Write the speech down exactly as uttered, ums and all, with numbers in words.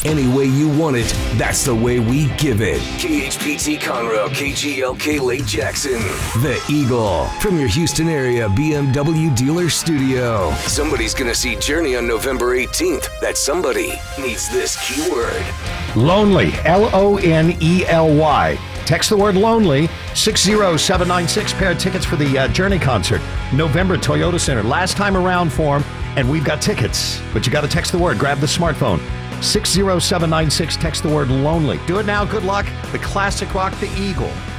any way you want it, that's the way we give it. K H P T Conroe, K G L K Lake Jackson. The Eagle, from your Houston area B M W dealer studio. Somebody's going to see Journey on November eighteenth. That somebody needs this keyword. Lonely, L O N E L Y. Text the word lonely, six zero seven nine six. Pair of tickets for the uh, Journey concert, November, Toyota Center. Last time around for them, and we've got tickets. But you got to text the word. Grab the smartphone. six zero seven nine six. Text the word lonely. Do it now. Good luck. The classic rock, The Eagle.